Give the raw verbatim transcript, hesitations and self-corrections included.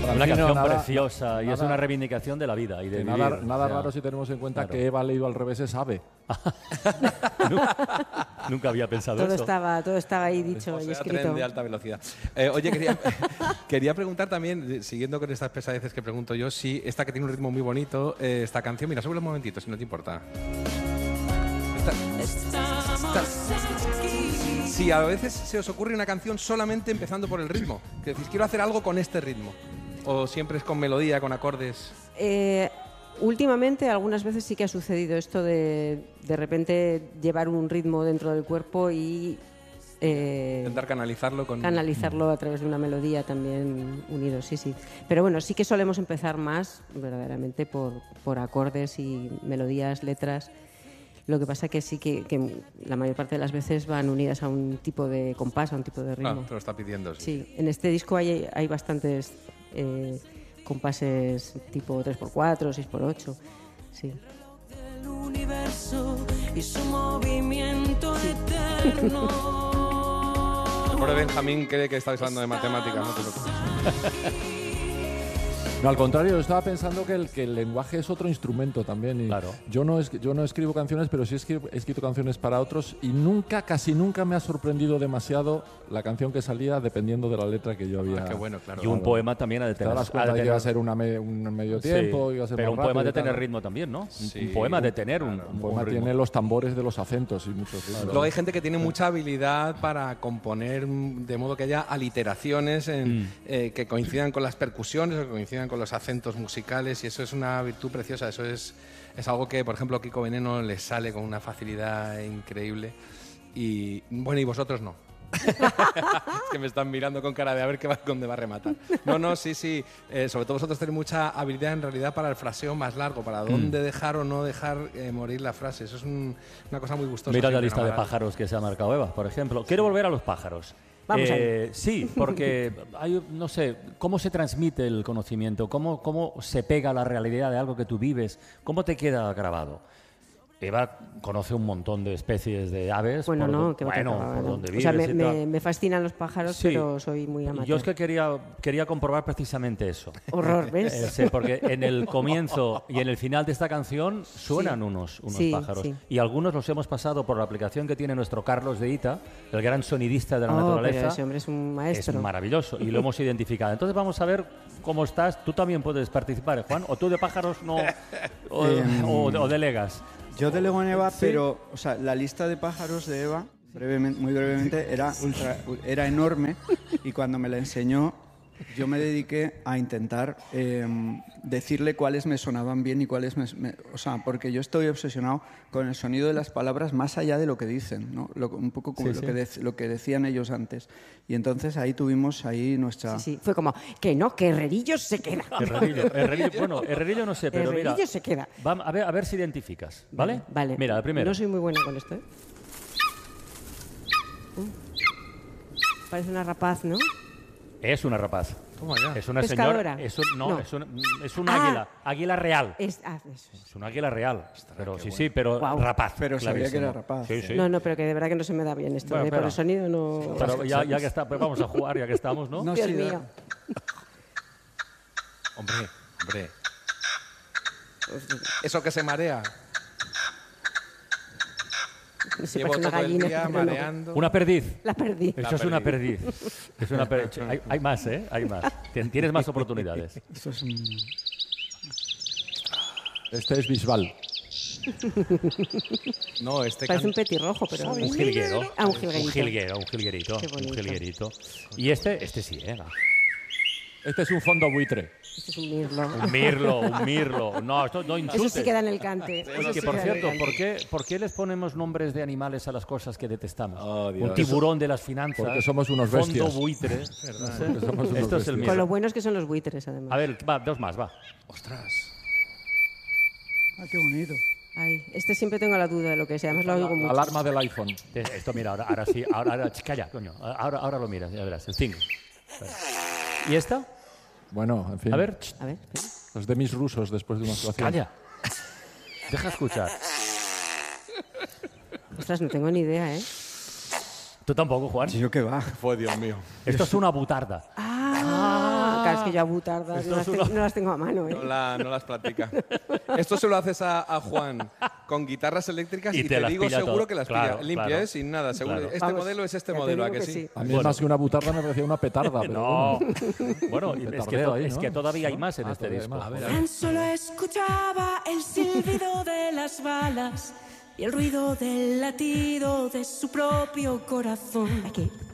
Una canción nada, preciosa y nada, es una reivindicación de la vida y de vivir. Nada, nada o sea, raro si tenemos en cuenta claro. que Eva leído al revés es ave. nunca, nunca había pensado todo eso. Estaba, todo estaba ahí dicho o sea, y escrito. Tren de alta velocidad. Eh, oye, quería, quería preguntar también, siguiendo con estas pesadeces que pregunto yo, si esta que tiene un ritmo muy bonito, eh, esta canción, mira, sobre un momentito, si no te importa. Esta, esta, si a veces se os ocurre una canción solamente empezando por el ritmo, que decís, quiero hacer algo con este ritmo, o siempre es con melodía, con acordes. Eh, últimamente, algunas veces sí que ha sucedido esto de de repente llevar un ritmo dentro del cuerpo y eh, intentar canalizarlo con canalizarlo a través de una melodía también unido, sí, sí. Pero bueno, sí que solemos empezar más verdaderamente por, por acordes y melodías, letras. Lo que pasa que sí que, que la mayor parte de las veces van unidas a un tipo de compás, a un tipo de ritmo. Ah, te lo está pidiendo. Sí, sí. En este disco hay, hay bastantes eh, compases tipo tres por cuatro, seis por ocho. Sí. El universo y su movimiento eterno. Pobre Benjamín cree que estáis hablando de matemáticas, no te preocupes. No, al contrario, yo estaba pensando que el, que el lenguaje es otro instrumento también. Y claro. Yo no, es, yo no escribo canciones, pero sí he escrito, he escrito canciones para otros y nunca, casi nunca me ha sorprendido demasiado la canción que salía dependiendo de la letra que yo había. Ah, qué bueno, claro. Y un poema también ha de tener. Te das cuenta que iba a ser una me, un medio tiempo, sí, iba a ser pero más un poema rápido, de tener tal. ritmo también, ¿no? Sí, un poema de tener claro, un, un poema un ritmo. tiene los tambores de los acentos y muchos ritmos. Luego hay gente que tiene mucha habilidad para componer de modo que haya aliteraciones en, mm. eh, que coincidan con las percusiones o que coincidan con los acentos musicales, y eso es una virtud preciosa. Eso es, es algo que, por ejemplo, a Kiko Veneno le sale con una facilidad increíble. Y bueno, y vosotros no. Es que me están mirando con cara de a ver qué va, dónde va a rematar. No, no, sí, sí. Eh, sobre todo vosotros tenéis mucha habilidad en realidad para el fraseo más largo, para dónde mm. dejar o no dejar eh, morir la frase. Eso es un, una cosa muy gustosa. Mira la lista de pájaros que se ha marcado Eva, por ejemplo. Quiero volver a los pájaros. Vamos eh, sí, porque hay, no sé, cómo se transmite el conocimiento, cómo, cómo se pega a la realidad de algo que tú vives, cómo te queda grabado. Eva conoce un montón de especies de aves. Bueno, por no, do, que bueno, acababa, por ¿no? donde o vives. sea, me, y me, tal. me fascinan los pájaros, sí. Pero soy muy amateur. Yo es que quería, quería comprobar precisamente eso. Horror, ¿ves? Eh, sí, porque en el comienzo y en el final de esta canción suenan sí. unos, unos sí, pájaros. Sí. Y algunos los hemos pasado por la aplicación que tiene nuestro Carlos de Ita, el gran sonidista de la oh, naturaleza. Pero ese hombre es un maestro. Es maravilloso y lo hemos identificado. Entonces vamos a ver cómo estás. Tú también puedes participar, ¿eh, Juan? ¿O tú de pájaros no? o, eh, o, o delegas? Yo delego en Eva, ¿Sí? pero o sea, la lista de pájaros de Eva, brevemente, muy brevemente, era, ultra, era enorme, y cuando me la enseñó yo me dediqué a intentar eh, decirle cuáles me sonaban bien y cuáles me, me... O sea, porque yo estoy obsesionado con el sonido de las palabras más allá de lo que dicen, ¿no? Lo, un poco como sí, lo, sí. Que de, lo que decían ellos antes. Y entonces ahí tuvimos ahí nuestra... Sí, sí. Fue como, que no, que Herrerillo se queda. Herrerillo, Herrerillo, bueno, Herrerillo no sé, pero Herrerillo mira... se queda. Va, a, ver, a ver si identificas, ¿vale? Vale. Mira, el primero. No soy muy buena con esto, ¿eh? Uh. Parece una rapaz, ¿no? Es una rapaz. Toma ya. Es una Pescadora. señora. Es un, no, no, es un, es un ah, águila. Águila real. Es, ah, eso es. es un águila real. Pero, sí, bueno. sí, pero wow. rapaz. Pero sabía clarísimo. que era rapaz. Sí, sí. No, no, pero que de verdad que no se me da bien esto. Bueno, ¿eh? Por el sonido no... Pero ya, ya que está, pues vamos a jugar, ya que estamos, ¿no? No, Dios sí, mío. Hombre, hombre. Eso que se marea. No sé, Llevo una todo gallina, el día pero no. mareando. Una perdiz. La perdí. Eso La es una perdiz. perdiz. Es una per... hay, hay más, ¿eh? Hay más. Tienes más oportunidades. Eso es un... Este es Bisbal. No, este Parece can... un petirrojo, pero... Un jilguero. Ah, un jilguerito. Un jilguero, un jilguerito. Qué bonito. Un jilguerito. Y este, este sí, ¿eh? Este es un fondo buitre. Este es un mirlo. Un mirlo, un mirlo. No, esto no insultes. Eso sí queda en el cante. Oye, Eso que sí por queda en el cierto, cante. ¿por qué, ¿por qué les ponemos nombres de animales a las cosas que detestamos? Oh, Dios. Un tiburón de las finanzas. Porque somos unos fondo bestias. buitre. Porque somos unos Esto es el bestias. mío. Con lo buenos que son los buitres, además. A ver, va, dos más, va. Ostras. Ah, qué bonito. Ay, este siempre tengo la duda de lo que es. Además lo oigo mucho. Alarma del iPhone. Esto, mira, ahora, ahora sí, ahora, ahora, calla, coño. Ahora, ahora lo miras, ya verás, el cinco. ¿Y esta? Bueno, en fin. A ver, A ver, espera. Los demis rusos después de una actuación. calla. Deja escuchar. Ostras, no tengo ni idea, ¿eh? Tú tampoco, Juan. Sí, yo qué va. Fue Dios mío. Esto es una butarda. Ah, Claro, es que yo a butardas no, las tengo- no las tengo a mano. ¿eh? No, la- no las practica. Esto se lo haces a, a Juan con guitarras eléctricas Y y, te te, las digo pilla seguro todo. que las Claro, pilla limpia, claro. ¿eh? Sin nada, seguro. Claro. Este Vamos, modelo es este ya te modelo, ¿a digo que que sí? sí. A mí Bueno. más que una butarda me parecía una petarda. Pero No. bueno. Bueno, y es que, Petardeo to- ahí, es ¿no? que todavía hay ¿No? más en Ah, este todavía hay disco. más. A ver, Tan solo escuchaba el silbido de las balas y el ruido del latido de su propio corazón. Aquí.